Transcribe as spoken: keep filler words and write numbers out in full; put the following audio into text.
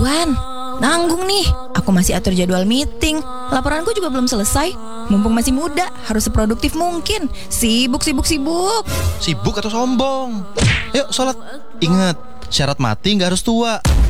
Tuan, nanggung nih. Aku masih atur jadwal meeting. Laporanku juga belum selesai. Mumpung masih muda, harus seproduktif mungkin. Sibuk, sibuk, sibuk. Sibuk atau sombong? Yuk sholat. Ingat, syarat mati nggak harus tua.